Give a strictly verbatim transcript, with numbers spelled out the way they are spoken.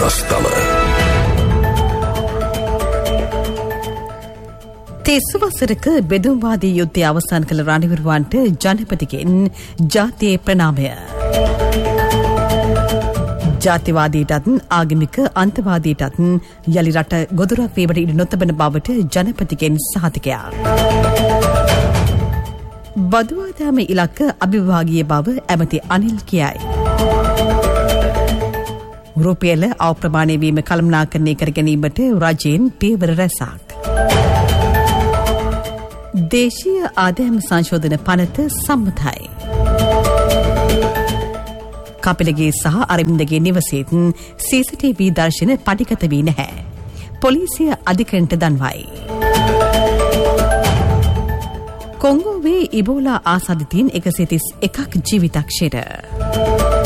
රස්තම. තෙස්සු වසරක බෙදුම්වාදී යුද්ධය අවසන් කළ රණවිරුවන්ට ජනපතිගෙන් ජාතියේ ප්‍රණාමය. ජාතිවාදීටත් ආගමික අන්තවාදීටත් යළි රට ගොදුරක් වීමට ඉඩ නොතබන බවට ජනපතිගෙන් සහතිකයක්. බදුවාදාම ඉලක්ක අභිභාගීය බව ඇමති අනිල් කියයි. රුපියල අවප්‍රමාණය වීම කළමනාකරණය කර ගැනීමට රජයෙන් පියවර රැසක්. දේශීය ආදායම් සංශෝධන පනත සම්මතයි. කපිලගේ සහ අරවින්දගේ නිවසේත් සී සී ටී වී දර්ශන පටිගත වී නැහැ. පොලිසිය අධිකරණයට දන්වයි. කොංගෝවේ ඉබෝලා ආසාදිතයින් එකසිය තිස් එකක් ජීවිතක්ෂයට.